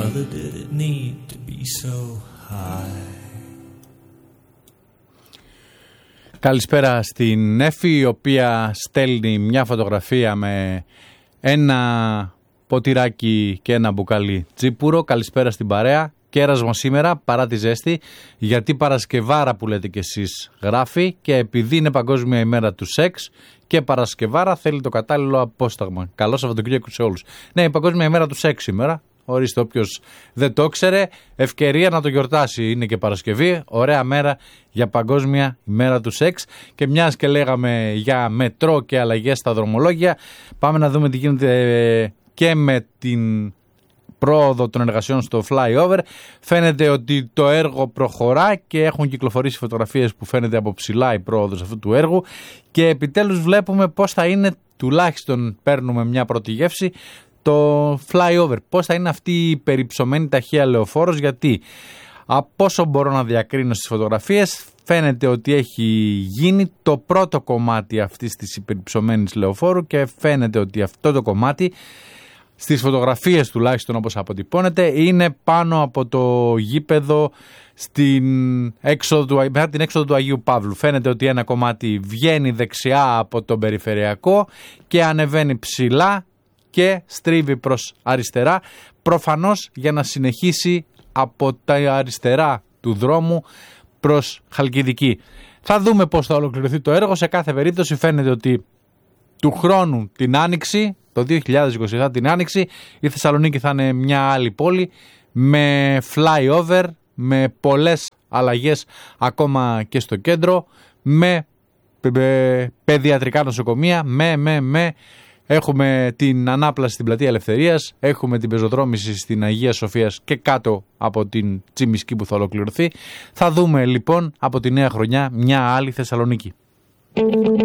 Mother, did it need to be so high? Καλησπέρα στην Εφη, η οποία στέλνει μια φωτογραφία με ένα ποτηράκι και ένα μπουκάλι τσίπουρο. Καλησπέρα στην παρέα. Κέρασμα σήμερα παρά τη ζέστη, γιατί Παρασκευάρα που λέτε κι εσείς γράφει, και επειδή είναι Παγκόσμια ημέρα του σεξ και Παρασκευάρα θέλει το κατάλληλο απόσταγμα. Καλό Σαββατοκύριακο σε όλους. Ναι, η Παγκόσμια ημέρα του σεξ σήμερα. Ορίστε, όποιος δεν το ξέρε, ευκαιρία να το γιορτάσει. Είναι και Παρασκευή, ωραία μέρα για Παγκόσμια ημέρα του σεξ. Και μιας και λέγαμε για μετρό και αλλαγές στα δρομολόγια, πάμε να δούμε τι γίνεται και με την πρόοδο των εργασιών στο flyover. Φαίνεται ότι το έργο προχωρά και έχουν κυκλοφορήσει φωτογραφίες που φαίνεται από ψηλά η πρόοδος αυτού του έργου, και επιτέλους βλέπουμε πώς θα είναι, τουλάχιστον παίρνουμε μια πρώτη γεύση, το flyover, πώς θα είναι αυτή η περιψωμένη ταχεία λεωφόρος, γιατί από όσο μπορώ να διακρίνω στις φωτογραφίες φαίνεται ότι έχει γίνει το πρώτο κομμάτι αυτής της υπερυψωμένης λεωφόρου, και φαίνεται ότι αυτό το κομμάτι στις φωτογραφίες τουλάχιστον όπως αποτυπώνεται είναι πάνω από το γήπεδο μετά την έξοδο του Αγίου Παύλου. Φαίνεται ότι ένα κομμάτι βγαίνει δεξιά από τον περιφερειακό και ανεβαίνει ψηλά και στρίβει προς αριστερά, προφανώς για να συνεχίσει από τα αριστερά του δρόμου προς Χαλκιδική. Θα δούμε πώς θα ολοκληρωθεί το έργο. Σε κάθε περίπτωση φαίνεται ότι του χρόνου την Άνοιξη, το 2027 την Άνοιξη, η Θεσσαλονίκη θα είναι μια άλλη πόλη με flyover, με πολλές αλλαγές ακόμα και στο κέντρο, με παιδιατρικά νοσοκομεία, έχουμε την ανάπλαση στην Πλατεία Ελευθερίας, έχουμε την πεζοδρόμηση στην Αγία Σοφίας και κάτω από την Τσιμισκή που θα ολοκληρωθεί. Θα δούμε λοιπόν από τη νέα χρονιά μια άλλη Θεσσαλονίκη.